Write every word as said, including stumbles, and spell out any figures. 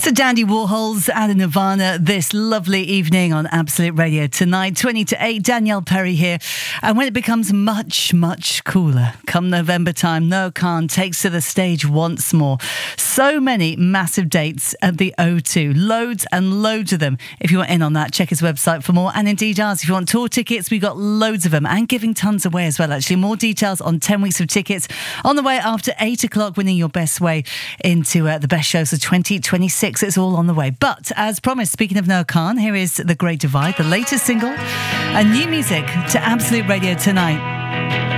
The Dandy Warhols and Nirvana this lovely evening on Absolute Radio tonight, twenty to eight. Danielle Perry here. And when it becomes much, much cooler, come November time, Noah Kahan takes to the stage once more. So many massive dates at the O two. Loads and loads of them. If you want in on that, check his website for more. And indeed ours. If you want tour tickets, we've got loads of them and giving tons away as well, actually. More details on ten weeks of tickets on the way after eight o'clock, winning your best way into uh, the best shows of twenty twenty-six. It's all on the way. But as promised, speaking of Noah Kahan, here is The Great Divide, the latest single and new music to Absolute Radio tonight.